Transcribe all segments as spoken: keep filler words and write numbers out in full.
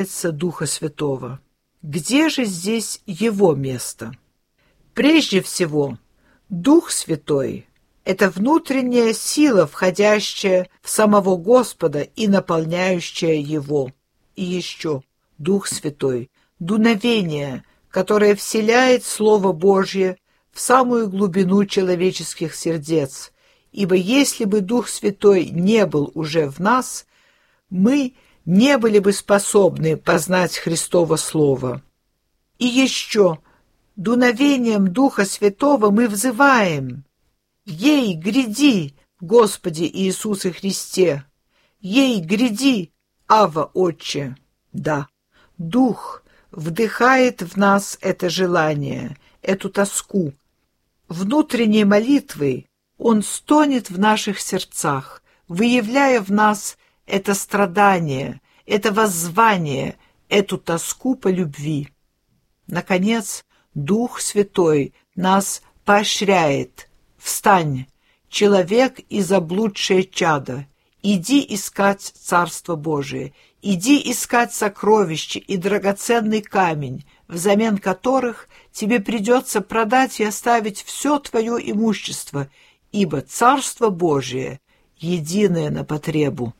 Духа Святого. Где же здесь его место? Прежде всего, Дух Святой — это внутренняя сила, входящая в самого Господа и наполняющая его. И еще Дух Святой — дуновение, которое вселяет Слово Божье в самую глубину человеческих сердец, ибо если бы Дух Святой не был уже в нас, мы не были бы способны познать Христово Слово. И еще дуновением Духа Святого мы взываем: «Ей, гряди, Господи Иисусе Христе! Ей, гряди, Авва, Отче!» Да, Дух вдыхает в нас это желание, эту тоску. Внутренней молитвой Он стонет в наших сердцах, выявляя в нас это страдание, это воззвание, эту тоску по любви. Наконец, Дух Святой нас поощряет: «Встань, человек и заблудшее чадо, иди искать Царство Божие, иди искать сокровище и драгоценный камень, взамен которых тебе придется продать и оставить все твое имущество, ибо Царство Божие единое на потребу».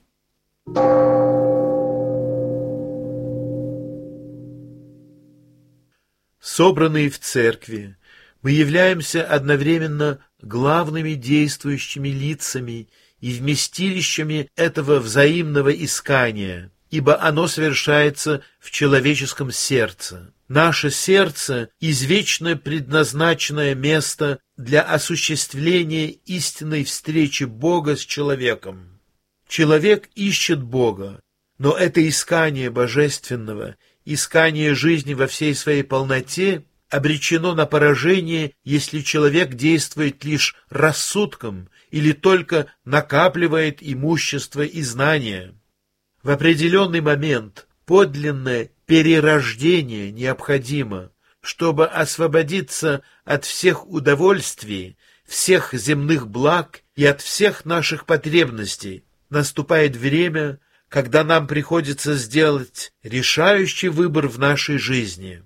Собранные в церкви, мы являемся одновременно главными действующими лицами и вместилищами этого взаимного искания, ибо оно совершается в человеческом сердце. Наше сердце — извечно предназначенное место для осуществления истинной встречи Бога с человеком. Человек ищет Бога, но это искание божественного, искание жизни во всей своей полноте обречено на поражение, если человек действует лишь рассудком или только накапливает имущество и знания. В определенный момент подлинное перерождение необходимо, чтобы освободиться от всех удовольствий, всех земных благ и от всех наших потребностей. Наступает время, когда нам приходится сделать решающий выбор в нашей жизни.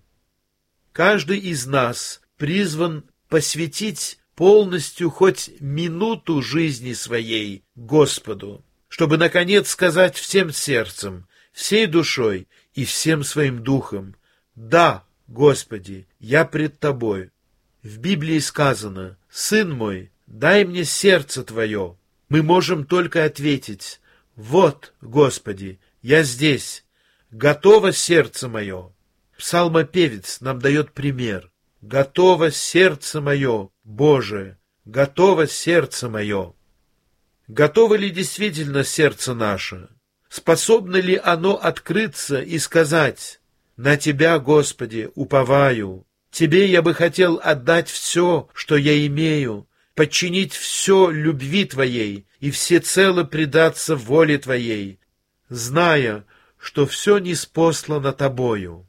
Каждый из нас призван посвятить полностью хоть минуту жизни своей Господу, чтобы, наконец, сказать всем сердцем, всей душой и всем своим духом: «Да, Господи, я пред Тобой». В Библии сказано: «Сын мой, дай мне сердце Твое». Мы можем только ответить: «Вот, Господи, я здесь, готово сердце мое». Псалмопевец нам дает пример: «Готово сердце мое, Боже, готово сердце мое». Готово ли действительно сердце наше? Способно ли оно открыться и сказать: «На Тебя, Господи, уповаю, Тебе я бы хотел отдать все, что я имею, подчинить все любви Твоей и всецело предаться воле Твоей, зная, что все ниспослано Тобою».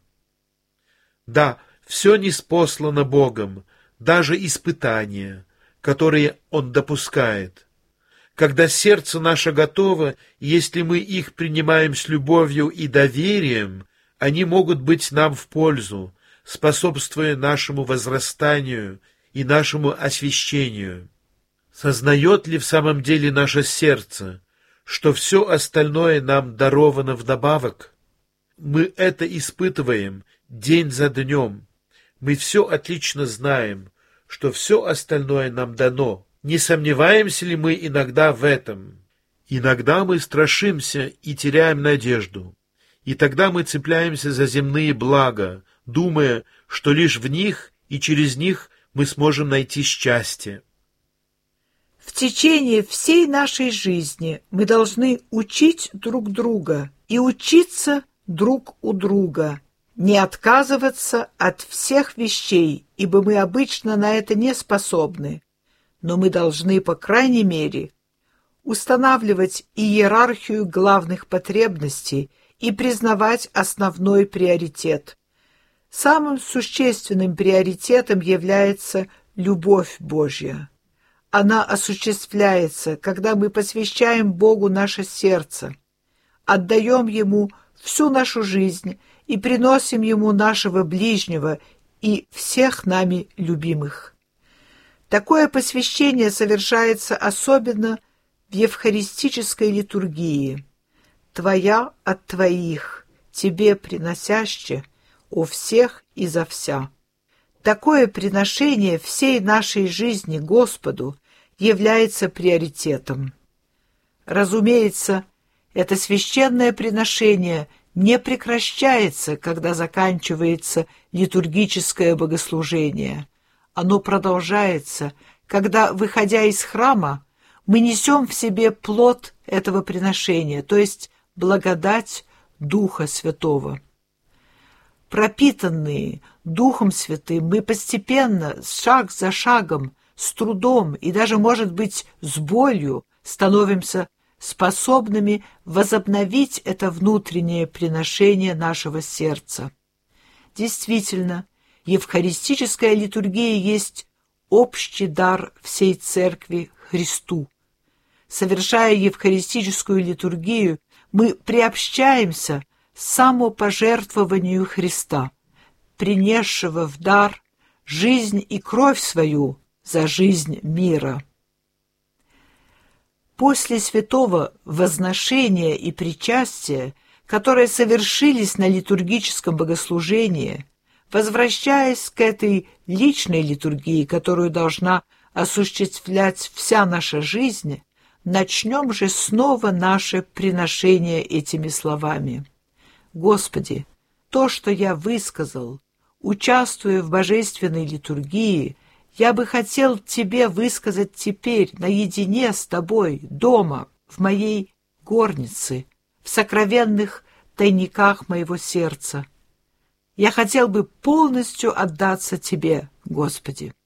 Да, все ниспослано Богом, даже испытания, которые Он допускает. Когда сердце наше готово, если мы их принимаем с любовью и доверием, они могут быть нам в пользу, способствуя нашему возрастанию и нашему освящению. Сознает ли в самом деле наше сердце, что все остальное нам даровано вдобавок? Мы это испытываем день за днем. Мы все отлично знаем, что все остальное нам дано. Не сомневаемся ли мы иногда в этом? Иногда мы страшимся и теряем надежду. И тогда мы цепляемся за земные блага, думая, что лишь в них и через них мы сможем найти счастье. В течение всей нашей жизни мы должны учить друг друга и учиться друг у друга, не отказываться от всех вещей, ибо мы обычно на это не способны, но мы должны, по крайней мере, устанавливать иерархию главных потребностей и признавать основной приоритет. Самым существенным приоритетом является любовь Божья. Она осуществляется, когда мы посвящаем Богу наше сердце, отдаем Ему всю нашу жизнь и приносим Ему нашего ближнего и всех нами любимых. Такое посвящение совершается особенно в евхаристической литургии. «Твоя от Твоих, Тебе приносяще, о всех и за вся». Такое приношение всей нашей жизни Господу является приоритетом. Разумеется, это священное приношение не прекращается, когда заканчивается литургическое богослужение. Оно продолжается, когда, выходя из храма, мы несем в себе плод этого приношения, то есть благодать Духа Святого. Пропитанные Духом Святым, мы постепенно, шаг за шагом, с трудом и даже, может быть, с болью становимся способными возобновить это внутреннее приношение нашего сердца. Действительно, евхаристическая литургия есть общий дар всей Церкви Христу. Совершая евхаристическую литургию, мы приобщаемся самопожертвованию Христа, принесшего в дар жизнь и кровь свою за жизнь мира. После святого возношения и причастия, которые совершились на литургическом богослужении, возвращаясь к этой личной литургии, которую должна осуществлять вся наша жизнь, начнем же снова наше приношение этими словами. Господи, то, что я высказал, участвуя в божественной литургии, я бы хотел Тебе высказать теперь наедине с Тобой, дома, в моей горнице, в сокровенных тайниках моего сердца. Я хотел бы полностью отдаться Тебе, Господи.